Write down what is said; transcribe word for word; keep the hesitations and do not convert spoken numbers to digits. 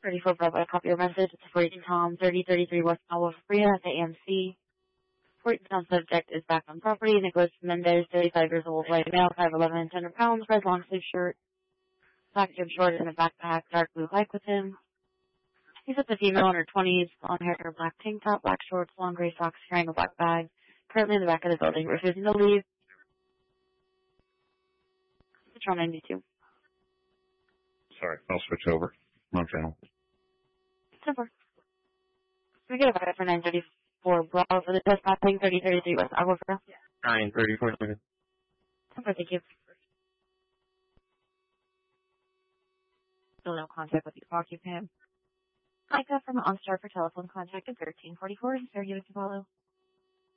thirty-four Bravo, I copy your message. It's forty Tom, thirty thirty-three West Alwa Freya at the A M C. forty Tom subject is back on property. Nicholas Mendez, thirty-five years old, white male, five eleven and ten pounds, red long sleeve shirt, black gym shorts and a backpack, dark blue bike with him. He's with a female in her twenties, blonde hair, black tank top, black shorts, long gray socks, carrying a black bag, currently in the back of the building, refusing to leave. Patrol ninety-two. Sorry, I'll switch over. Wrong channel. ten four. Can we get a backup for nine thirty-four Bravo for the dispatching, thirty thirty-three West Aquifer? nine thirty-four, ten four, thank you. Still no contact with the occupant. I got from OnStar for telephone contact at thirteen forty-four. Is there unit to follow?